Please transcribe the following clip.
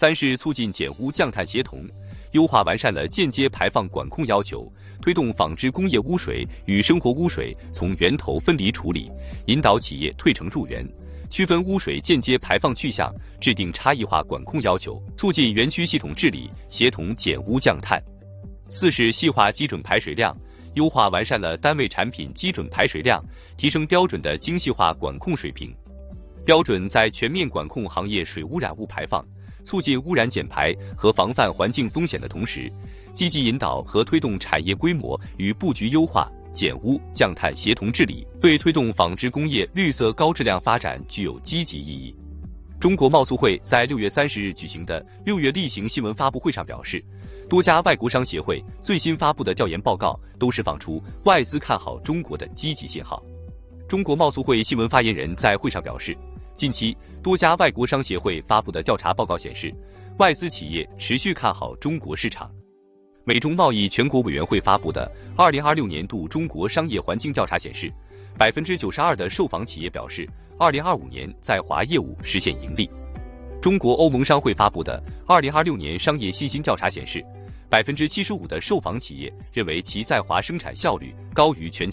三是促进减污降碳协同，优化完善了间接排放管控要求，推动纺织工业污水与生活污水从源头分离处理，引导企业退城入园，区分污水间接排放去向，制定差异化管控要求，促进园区系统治理，协同减污降碳。四是细化基准排水量，优化完善了单位产品基准排水量，提升标准的精细化管控水平。标准在全面管控行业水污染物排放，促进污染减排和防范环境风险的同时，积极引导和推动产业规模与布局优化、减污降碳协同治理，对推动纺织工业绿色高质量发展具有积极意义。中国贸促会在6月30日举行的6月例行新闻发布会上表示，多家外国商协会最新发布的调研报告都释放出外资看好中国的积极信号。中国贸促会新闻发言人在会上表示，近期多家外国商协会发布的调查报告显示，外资企业持续看好中国市场。美中贸易全国委员会发布的2026年度中国商业环境调查显示，92%的受访企业表示2025年在华业务实现盈利。中国欧盟商会发布的2026年商业信心调查显示，75%的受访企业认为其在华生产效率高于全球